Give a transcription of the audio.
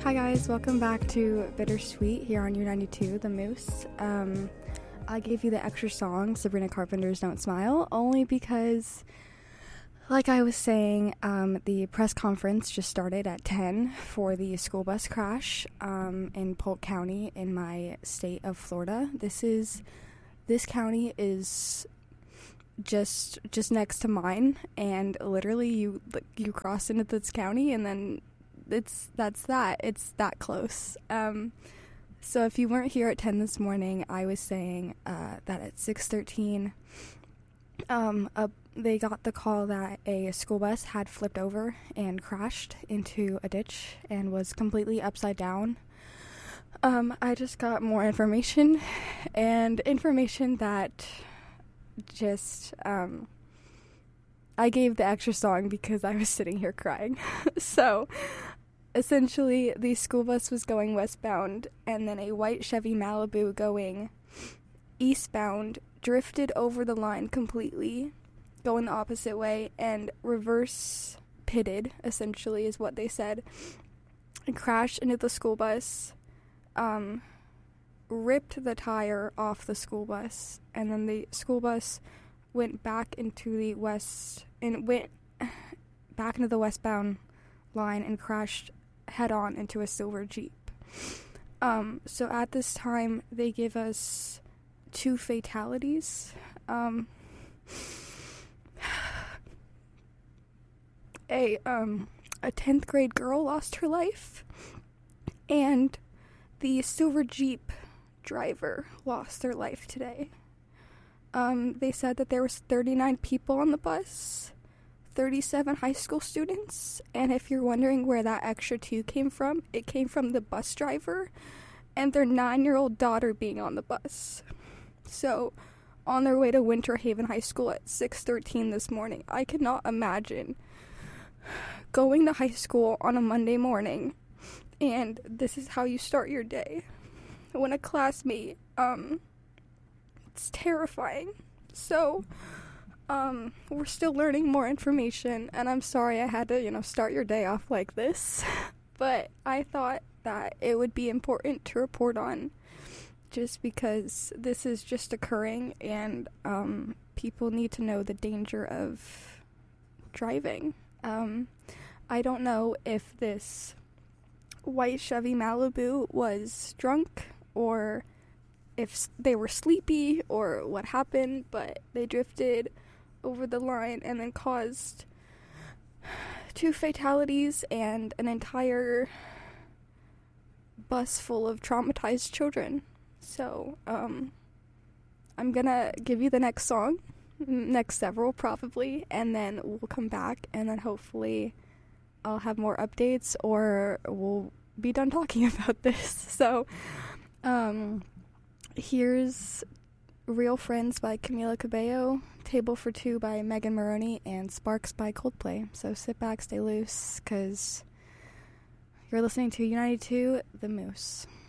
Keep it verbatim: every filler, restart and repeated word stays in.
Hi guys, welcome back to Bittersweet here on U ninety-two, The Moose. Um, I gave you the extra song, Sabrina Carpenter's Don't Smile, only because, like I was saying, um, the press conference just started at ten for the school bus crash um, in Polk County in my state of Florida. This is, this county is just just next to mine, and literally you you cross into this county and then it's that's that it's that close. Um so if you weren't here at ten this morning, I was saying uh that at six thirteen um a, they got the call that a school bus had flipped over and crashed into a ditch and was completely upside down. um I just got more information and information that just um I gave the extra song because I was sitting here crying. So essentially the school bus was going westbound, and then a white Chevy Malibu going eastbound drifted over the line completely, going the opposite way, and reverse pitted, essentially is what they said, and crashed into the school bus, um ripped the tire off the school bus, and then the school bus went back into the west and went back into the westbound line and crashed head-on into a silver Jeep. Um, so at this time, they give us two fatalities. Um, a um a tenth grade girl lost her life, and the silver Jeep driver lost their life today. Um, they said that there was thirty-nine people on the bus, thirty-seven high school students, and if you're wondering where that extra two came from, it came from the bus driver and their nine-year-old daughter being on the bus. So, on their way to Winter Haven High School at six thirteen this morning. I cannot imagine going to high school on a Monday morning, and this is how you start your day. When a classmate, um... it's terrifying. So, um, we're still learning more information, and I'm sorry I had to, you know, start your day off like this, but I thought that it would be important to report on, just because this is just occurring, and, um, people need to know the danger of driving. Um, I don't know if this white Chevy Malibu was drunk, or if they were sleepy, or what happened, but they drifted over the line and then caused two fatalities and an entire bus full of traumatized children. So, um, I'm gonna give you the next song, next several probably, and then we'll come back, and then hopefully I'll have more updates, or we'll be done talking about this. So, um... here's Real Friends by Camila Cabello, Table for Two by Megan Moroney, and Sparks by Coldplay. So sit back, stay loose, because you're listening to U ninety-two, The Moose.